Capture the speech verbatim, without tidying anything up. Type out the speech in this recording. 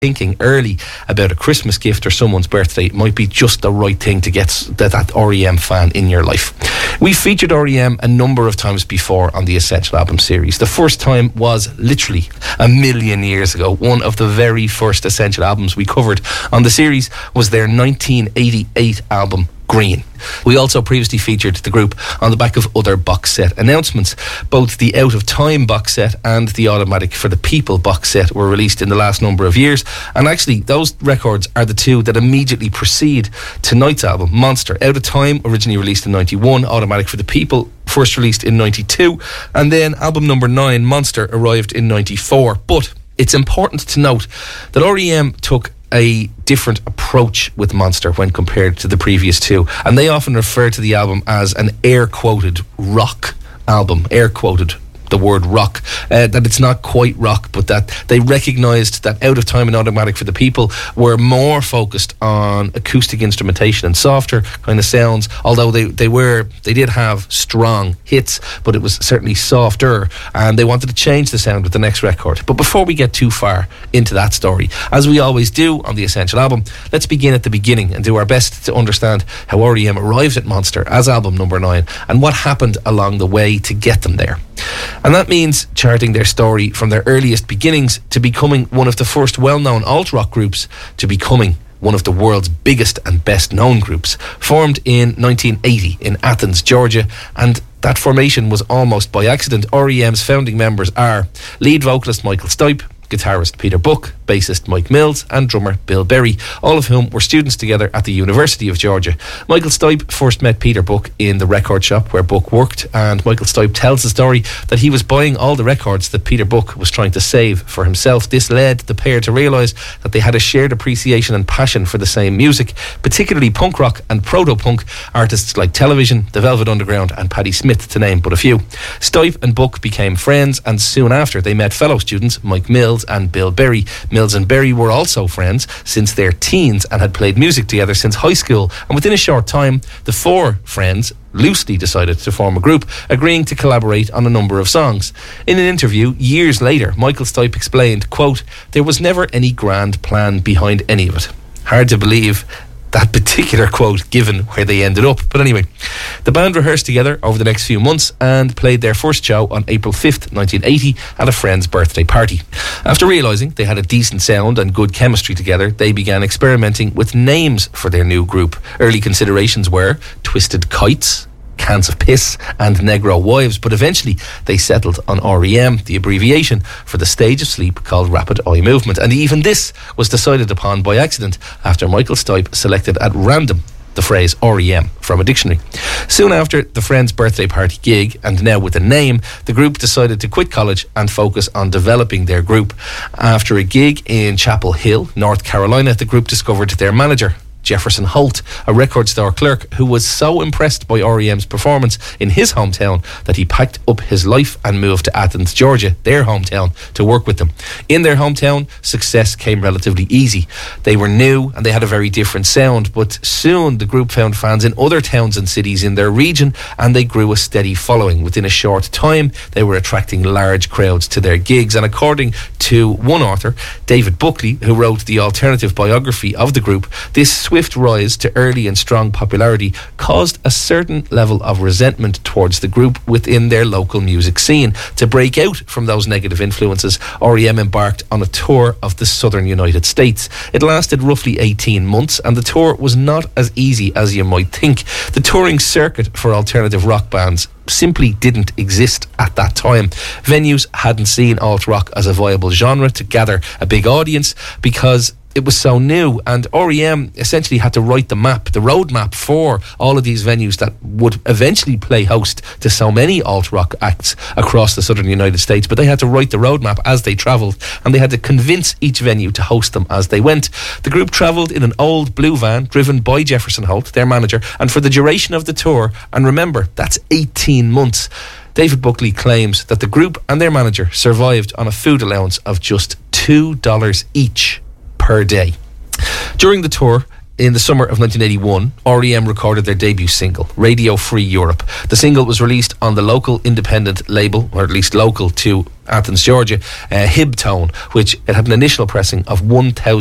thinking early about a Christmas gift or someone's birthday, it might be just the right thing to get that, that R E M fan in your life. We featured R E M a number of times before on the Essential Album series. The first time was literally a million years ago. One of the very first Essential albums we covered on the series was their nineteen eighty-eight album Green. We also previously featured the group on the back of other box set announcements. Both the Out of Time box set and the Automatic for the People box set were released in the last number of years, and actually those records are the two that immediately precede tonight's album, Monster. Out of Time, originally released in ninety-one, Automatic for the People first released in ninety-two, and then album number nine, Monster, arrived in ninety-four. But it's important to note that R E M took a different approach with Monster when compared to the previous two, and they often refer to the album as an air-quoted rock album, air-quoted the word rock, uh, that it's not quite rock, but that they recognised that Out of Time and Automatic for the People were more focused on acoustic instrumentation and softer kind of sounds, although they, they were they did have strong hits, but it was certainly softer, and they wanted to change the sound with the next record. But before we get too far into that story, as we always do on the Essential Album, let's begin at the beginning and do our best to understand how R E M arrived at Monster as album number nine and what happened along the way to get them there. And that means charting their story from their earliest beginnings to becoming one of the first well-known alt-rock groups to becoming one of the world's biggest and best-known groups, formed in nineteen eighty in Athens, Georgia, and that formation was almost by accident. R E M's founding members are lead vocalist Michael Stipe, guitarist Peter Buck, bassist Mike Mills, and drummer Bill Berry, all of whom were students together at the University of Georgia. Michael Stipe first met Peter Buck in the record shop where Buck worked, and Michael Stipe tells the story that he was buying all the records that Peter Buck was trying to save for himself. This led the pair to realise that they had a shared appreciation and passion for the same music, particularly punk rock and proto-punk, artists like Television, The Velvet Underground, and Patti Smith, to name but a few. Stipe and Buck became friends, and soon after they met fellow students Mike Mills and Bill Berry. Mills and Berry were also friends since their teens and had played music together since high school, and within a short time the four friends loosely decided to form a group, agreeing to collaborate on a number of songs. In an interview years later, Michael Stipe explained, quote, "There was never any grand plan behind any of it." Hard to believe that particular quote given where they ended up, but anyway, the band rehearsed together over the next few months and played their first show on April fifth, nineteen eighty at a friend's birthday party. After realising they had a decent sound and good chemistry together, they began experimenting with names for their new group. Early considerations were Twisted Kites, Cans of Piss, and Negro Wives, but eventually they settled on R E M, the abbreviation for the stage of sleep called rapid eye movement, and even this was decided upon by accident after Michael Stipe selected at random the phrase R E M from a dictionary. Soon after the friend's birthday party gig, and now with a name, the group decided to quit college and focus on developing their group. After a gig in Chapel Hill, North Carolina, the group discovered their manager, Jefferson Holt, a record store clerk who was so impressed by R E M's performance in his hometown that he packed up his life and moved to Athens, Georgia, their hometown, to work with them. In their hometown, success came relatively easy. They were new and they had a very different sound, but soon the group found fans in other towns and cities in their region, and they grew a steady following. Within a short time, they were attracting large crowds to their gigs, and according to one author, David Buckley, who wrote the alternative biography of the group, this swift rise to early and strong popularity caused a certain level of resentment towards the group within their local music scene. To break out from those negative influences, R E M embarked on a tour of the southern United States. It lasted roughly eighteen months, and the tour was not as easy as you might think. The touring circuit for alternative rock bands simply didn't exist at that time. Venues hadn't seen alt rock as a viable genre to gather a big audience because it was so new, and R E M essentially had to write the map, the roadmap for all of these venues that would eventually play host to so many alt-rock acts across the southern United States. But they had to write the roadmap as they travelled, and they had to convince each venue to host them as they went. The group travelled in an old blue van driven by Jefferson Holt, their manager, and for the duration of the tour, and remember, that's eighteen months, David Buckley claims that the group and their manager survived on a food allowance of just two dollars each per day. During the tour, in the summer of nineteen eighty-one, R E M recorded their debut single, Radio Free Europe. The single was released on the local independent label, or at least local to Athens, Georgia, uh, Hibtone, which it had an initial pressing of one thousand